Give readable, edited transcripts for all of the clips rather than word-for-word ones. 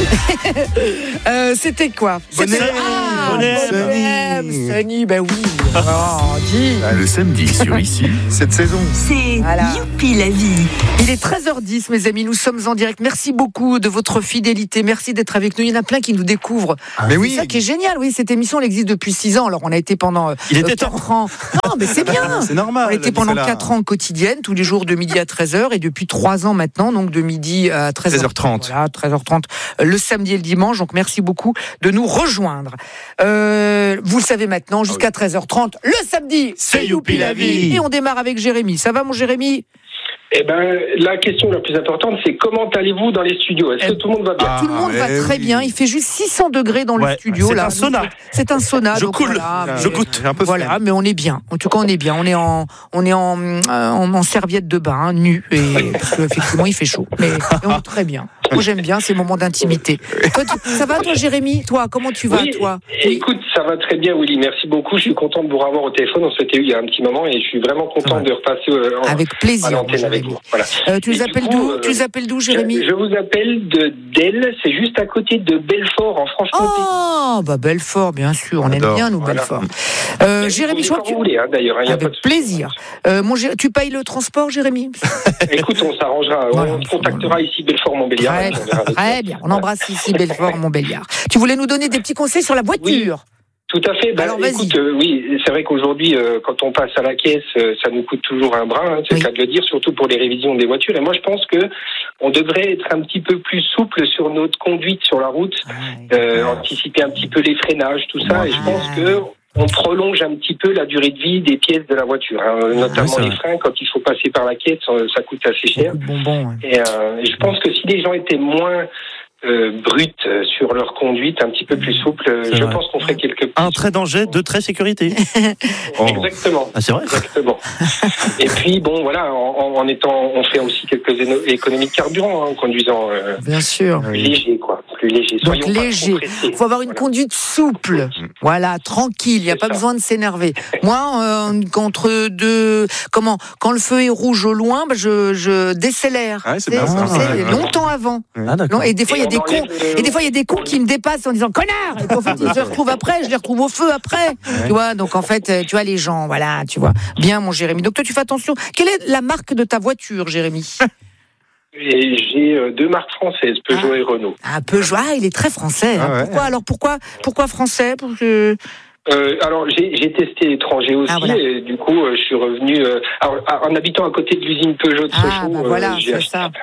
C'était quoi? Bonnet. Sunny, ben oui. Oh, dis. Le samedi sur Ici, cette saison. C'est Voilà. Youpi la vie. Il est 13h10, mes amis, nous sommes en direct. Merci beaucoup de votre fidélité, merci d'être avec nous. Il y en a plein qui nous découvrent. Mais C'est ça qui est génial, oui, cette émission, elle existe depuis 6 ans. Alors, on a été pendant Il était 4 ans. Non, mais c'est bien. C'est normal. On a été pendant 4 ans quotidienne, tous les jours de midi à 13h, et depuis 3 ans maintenant, donc de midi à 13h30. Voilà, 13h30, le samedi et le dimanche. Donc, merci beaucoup de nous rejoindre. Vous le savez maintenant, jusqu'à 13h30, le samedi, c'est Youpi la vie. Et on démarre avec Jérémy. Ça va, mon Jérémy? Eh ben, la question la plus importante, c'est comment allez-vous dans les studios? Est-ce que tout le monde va bien? Tout le monde va très bien. Il fait juste 600 degrés dans le studio. C'est là. un sauna. C'est un sauna. Je donc coule, voilà, je goûte. Un peu voilà, mais on est bien. En tout cas, on est bien. On est en serviette de bain, nu, et parce qu'effectivement, il fait chaud. Mais on est très bien. Moi, j'aime bien ces moments d'intimité. Toi, ça va, toi, Jérémy? Toi, comment tu vas, toi? Écoute, ça va très bien, Willy. Merci beaucoup. Je suis content de vous revoir au téléphone. On s'était eu il y a un petit moment et je suis vraiment content de repasser avec plaisir, à l'antenne avec vous. Voilà. Tu les appelles d'où? Tu les appelles d'où, Jérémy? Je vous appelle de Delle. C'est juste à côté de Belfort, en Franche-Comté. Oh, bah Belfort, bien sûr. On aime bien, nous, Belfort. Jérémy, je crois que tu... voulez, d'ailleurs. Avec plaisir. Tu payes le transport, Jérémy? Écoute, on s'arrangera. Voilà, on contactera ici Belfort-Montbéliard. Très bien. On embrasse ici Belfort-Montbéliard. Tu voulais nous donner des petits conseils sur la voiture? Oui. Tout à fait. Alors, écoute, oui, c'est vrai qu'aujourd'hui, quand on passe à la caisse, ça nous coûte toujours un bras, c'est le cas de le dire, surtout pour les révisions des voitures. Et moi, je pense que on devrait être un petit peu plus souple sur notre conduite sur la route, anticiper un petit peu les freinages, tout ça. Et je pense que on prolonge un petit peu la durée de vie des pièces de la voiture, notamment les freins. Quand il faut passer par la caisse, ça coûte assez cher. Et je pense que si les gens étaient moins brutes sur leur conduite, un petit peu plus souple, je pense qu'on ferait quelques... Un trait danger, 2 traits sécurité. Exactement. Ah, c'est vrai. Exactement. Et puis, bon, voilà, on fait aussi quelques économies de carburant en conduisant. Bien sûr. Plus léger, quoi. Plus léger. Donc léger. Il faut avoir une conduite souple. Voilà, tranquille. Il n'y a pas besoin de s'énerver. Moi, quand le feu est rouge au loin, je décélère. Ouais, c'est bien ça. Longtemps avant. Ah, d'accord. Et des fois, il y a des cons. Et des fois, il y a des cons qui me dépassent en disant connard. Et en fait, ils se retrouvent après. Je les retrouve au feu après. Tu vois. Donc en fait, tu vois les gens. Voilà, tu vois. Bien, mon Jérémy. Donc toi, tu fais attention. Quelle est la marque de ta voiture, Jérémy? Et j'ai 2 marques françaises, Peugeot et Renault. Ah, Peugeot. Ah, il est très français. Hein. Pourquoi alors? Pourquoi français? Alors j'ai testé l'étranger aussi, et du coup je suis revenu en habitant à côté de l'usine Peugeot de Sochaux. Voilà, j'ai c'est acheté ça.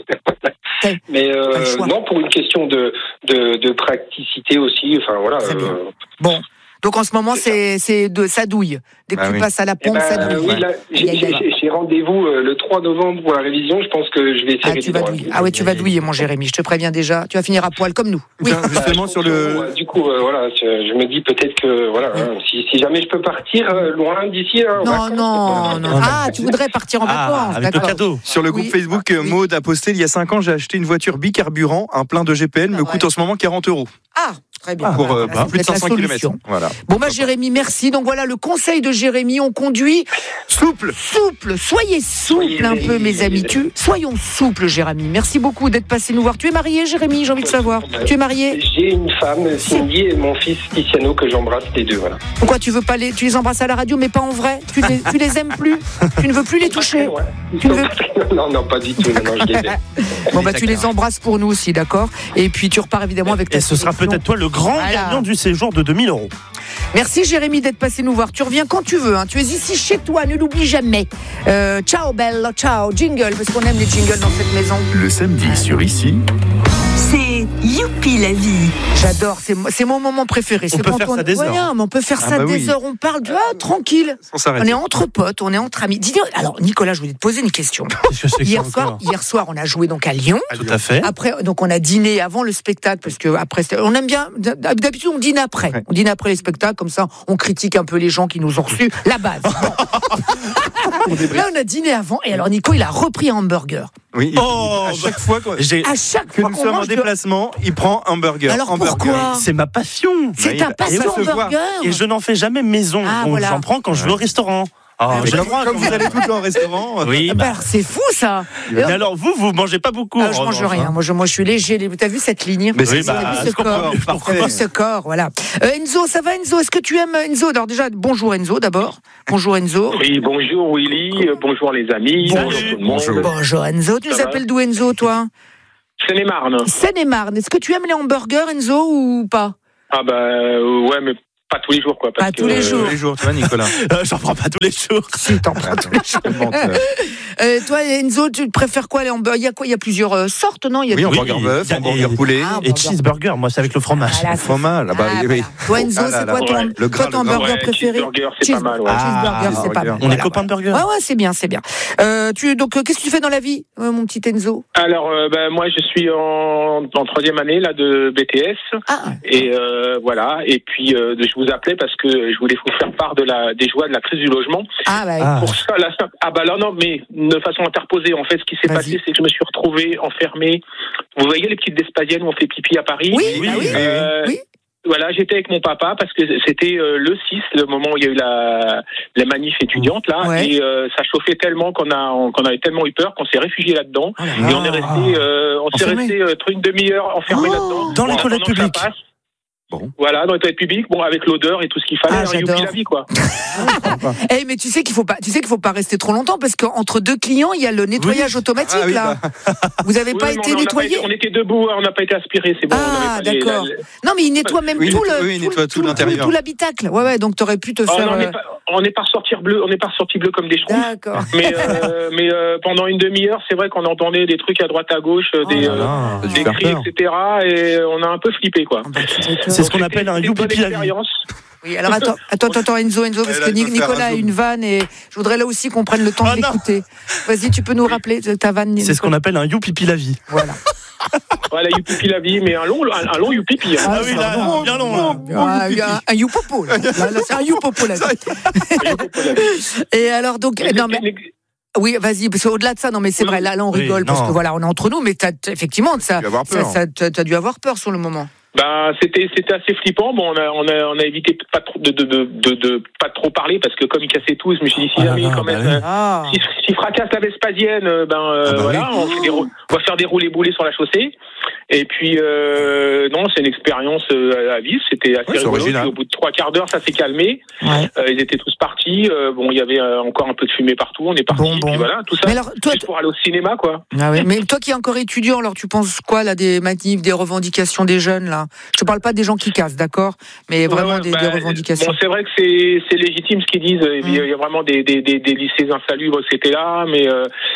Mais non, pour une question de praticité aussi. Enfin voilà. Très bien. Bon. Donc en ce moment, ça douille. Dès que tu passes à la pompe, ça douille. Oui, là, j'ai rendez-vous le 3 novembre pour la révision. Je pense que je vais essayer tu vas douiller. Ah ouais, tu vas douiller, mon Jérémy. Je te préviens déjà. Tu vas finir à poil comme nous. Oui. Justement sur le. Du coup, voilà, je me dis peut-être que voilà, si jamais je peux partir loin d'ici. Non. Ah, tu voudrais partir en vacances? Avec le cadeau. Sur le groupe Facebook, Maud a posté il y a 5 ans, j'ai acheté une voiture bicarburant, un plein de GPL, me coûte en ce moment 40 €. Ah, très bien. Pour plus de 500 km. Voilà. Bon, Jérémy, merci. Donc voilà, le conseil de Jérémy, on conduit souple. Soyez souple un peu, mes amis. Soyons souples, Jérémy. Merci beaucoup d'être passé nous voir. Tu es marié, Jérémy? J'ai envie de savoir. Tu es marié? J'ai une femme, Cindy, et mon fils, Tiziano, que j'embrasse les deux. Voilà. Pourquoi tu les embrasses à la radio, mais pas en vrai? Tu les aimes plus? Tu ne veux plus les toucher? Non, pas du tout. Non, je les aime. Bon, tu les embrasses pour nous aussi, d'accord? Et puis tu repars évidemment avec ta. Et ce sera peut-être toi le grand gagnant du séjour de 2 000 €. Merci Jérémy d'être passé nous voir. Tu reviens quand tu veux. Hein. Tu es ici chez toi, ne l'oublie jamais. Ciao Belle, ciao. Jingle, parce qu'on aime les jingles dans cette maison. Le samedi sur Ici. C'est Youpi la vie. J'adore, c'est mon moment préféré. On peut faire ça des heures. On peut faire ça des heures. On parle tranquille. On est entre potes, on est entre amis. Dis-moi, alors Nicolas, je voulais te poser une question. Hier soir, on a joué donc à Lyon. Tout à fait. Après, donc on a dîné avant le spectacle parce que après, on aime bien. D'habitude, on dîne après. On dîne après les spectacles, comme ça, on critique un peu les gens qui nous ont reçus. La base. Là, on a dîné avant, et alors Nico, il a repris un hamburger. Oui. À chaque fois que nous sommes en déplacement, il prend un burger. Alors pourquoi? C'est ma passion. C'est ta passion, hamburger. Et je n'en fais jamais maison. J'en prends quand je vais au restaurant. Comme vous allez tout le temps au restaurant. Oui, c'est fou ça. Mais alors vous mangez pas beaucoup. Je mange rien. Moi, je suis léger. T'as vu cette ligne? Ce corps, voilà. Enzo, ça va Enzo? Est-ce que tu aimes Enzo? Alors déjà, bonjour Enzo d'abord. Bonjour Enzo. Oui, bonjour Willy. Bonjour les amis. Bonjour tout le monde. Bonjour Enzo. Tu nous appelles d'où Enzo, toi? Seine-et-Marne. Seine-et-Marne. Est-ce que tu aimes les hamburgers, Enzo, ou pas? Ouais, mais pas tous les jours, quoi. Pas tous les jours. Tous les jours, tu vois, Nicolas. J'en prends pas tous les jours. Si, t'en prends tous les jours. Toi, Enzo, tu préfères quoi, les hamburgers? Il y a quoi? Il y a plusieurs sortes, non? Hamburger bœuf, hamburger poulet. Et cheeseburger, moi, c'est avec le fromage. Le fromage, oui. Toi, Enzo, c'est quoi ton hamburger préféré? Cheeseburger, c'est pas mal, ouais. Cheeseburger, c'est pas mal. On est copains de burger. Ouais, c'est bien. Donc, qu'est-ce que tu fais dans la vie, mon petit Enzo? Alors, moi, je suis en 3e année, là, de BTS. Et voilà. Et puis, je vous appelais parce que je voulais vous faire part des joies de la crise du logement. Pour ça, mais de façon interposée. En fait, ce qui s'est passé, c'est que je me suis retrouvé enfermé. Vous voyez les petites Vespasiennes où on fait pipi à Paris? Oui. Voilà, j'étais avec mon papa parce que c'était le 6, le moment où il y a eu la manif étudiante là, et ça chauffait tellement qu'on avait tellement eu peur qu'on s'est réfugié là-dedans, et on s'est resté une demi-heure enfermé là-dedans. Dans les toilettes publiques. Voilà, dans les toilettes publiques, avec l'odeur et tout ce qu'il fallait, youpi la vie, quoi. Mais tu sais qu'il faut pas rester trop longtemps parce qu'entre deux clients, il y a le nettoyage automatique là. Vous avez pas été nettoyé? On était debout, on n'a pas été aspiré, c'est bon. D'accord. Non, mais il nettoie même tout l'habitacle. Ouais, donc t'aurais pu te faire. On n'est pas ressorti bleu comme des schtroumpfs. D'accord. Mais pendant une demi-heure, c'est vrai qu'on entendait des trucs à droite à gauche, des cris, etc. Et on a un peu flippé, quoi. C'est ce qu'on appelle un youpi la vie. Oui, alors attends Enzo, parce que Nicolas a une vanne et je voudrais là aussi qu'on prenne le temps de l'écouter. Vas-y, tu peux nous rappeler ta vanne? C'est ce qu'on appelle un youpi la vie. Voilà. Voilà, youpi la vie, mais un long youpipi. Ah oui, là, bien long. Un youpopo. Là, c'est un youpopo la vie. Et alors donc, non mais. Oui, vas-y, parce qu'au-delà de ça, non mais c'est vrai, là on rigole parce que voilà, on est entre nous, mais effectivement, t'as dû avoir peur sur le moment. C'était assez flippant. Bon, on a évité de pas trop parler parce que comme ils cassaient tous, je me suis dit si jamais quand même s'ils fracassent la Vespasienne, voilà, on va faire des roulés-boulés sur la chaussée. Et puis non, c'est une expérience à vivre. C'était assez rigolo. Puis, au bout de 3/4 d'heure, ça s'est calmé. Ils étaient tous partis. Bon, il y avait encore un peu de fumée partout. On est partis. Puis voilà, tout ça. Alors, juste pour aller au cinéma, quoi. Mais toi qui es encore étudiant, alors tu penses quoi là des manifs, des revendications des jeunes là? Je te parle pas des gens qui cassent, d'accord, mais vraiment des revendications. Bon, c'est vrai que c'est légitime ce qu'ils disent. Il y a vraiment des lycées insalubres, c'était là, mais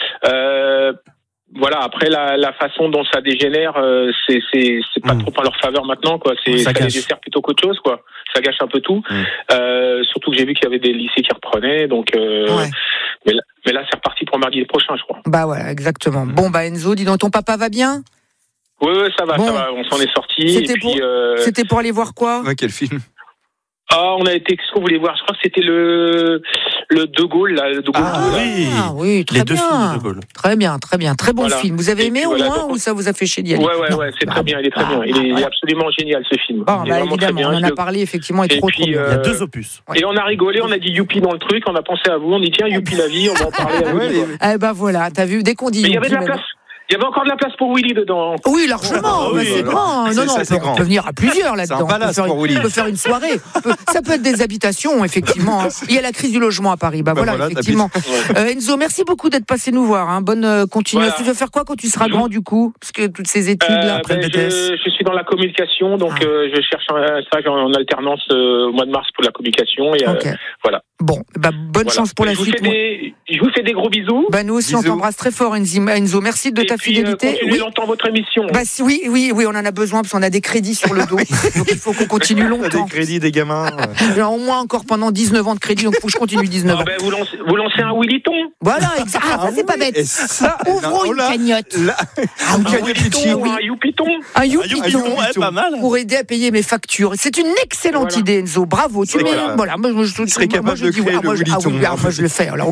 voilà. Après la façon dont ça dégénère, c'est pas trop en leur faveur maintenant, quoi. Ça les dessert plutôt qu'autre chose, quoi. Ça gâche un peu tout. Surtout que j'ai vu qu'il y avait des lycées qui reprenaient, donc. Mais là, c'est reparti pour mardi prochain, je crois. Bah ouais, exactement. Bon, Enzo, dis donc, ton papa va bien? Oui, ça va, on s'en est sorti. C'était pour aller voir quoi? Quel film? On a été, qu'est-ce qu'on voulait voir? Je crois que c'était le De Gaulle, là, le De Gaulle. Oui, très bien. Les deux films de De Gaulle. Très bien, très bon film. Vous avez aimé au moins ou ça vous a fait chier d'y aller? Ouais, c'est très bien, il est très bien. Il est absolument génial, ce film. Évidemment, on en a parlé, effectivement, il est trop bien. Il y a 2 opus. Et on a rigolé, on a dit youpi dans le truc, on a pensé à vous, on dit tiens, youpi la vie, on va en parler à vous. Voilà, t'as vu, dès qu'on dit youpi. Mais il y avait de la place. Il y avait encore de la place pour Willy dedans. Oui, largement. C'est grand. On peut venir à plusieurs là-dedans. On peut faire une soirée. Ça peut être des habitations, effectivement. Il y a la crise du logement à Paris. Voilà, effectivement. Enzo, merci beaucoup d'être passé nous voir. Bonne continuation. Tu veux faire quoi quand tu seras grand, du coup? Parce que toutes ces études-là. Je suis dans la communication, donc je cherche un stage en alternance au mois de mars pour la communication. Et voilà. Bon, bonne chance pour la suite. Je vous fais des gros bisous. Nous aussi, on t'embrasse très fort, Enzo. Merci de ta fidélité. Continuez longtemps votre émission. Oui, on en a besoin parce qu'on a des crédits sur le dos. Donc il faut qu'on continue longtemps. Des crédits, des gamins. Au moins encore pendant 19 ans de crédit, donc il faut que je continue 19 ans. Vous lancez un Willyton. Voilà, exact. Ça c'est pas bête. Ouvrons une cagnotte. Un youpiton. Un youpiton, pas mal. Pour aider à payer mes factures. C'est une excellente idée, Enzo. Bravo. Je serais capable de créer le Willyton. Moi je le fais, alors aucun problème.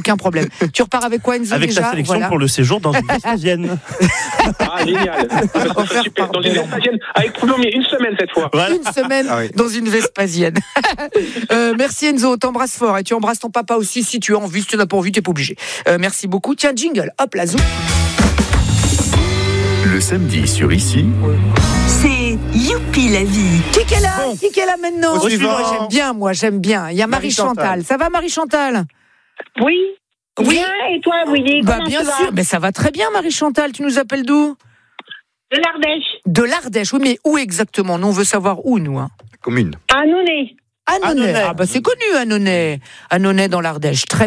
Tu repars avec quoi, Enzo, avec déjà? ta sélection pour le séjour dans une Vespasienne. Ah, génial. Super. Dans une Vespasienne, avec une semaine cette fois. Voilà. Une semaine dans une Vespasienne. Merci Enzo, t'embrasses fort et tu embrasses ton papa aussi si tu as envie. Si tu n'as pas envie, tu n'es pas obligé. Merci beaucoup. Tiens, jingle, hop, la zou. Le samedi sur Ici. C'est Youpi la vie. Qui est là maintenant? J'aime bien. Il y a Marie-Chantal. Ça va, Marie-Chantal? Oui. Bien, et toi, Willy? Bien sûr, mais ça va très bien, Marie-Chantal. Tu nous appelles d'où? De l'Ardèche. De l'Ardèche, oui, mais où exactement? Nous, on veut savoir où, nous. Hein. Commune. Annonay. Annonay. Ah, bah c'est connu, Annonay. Annonay dans l'Ardèche. Très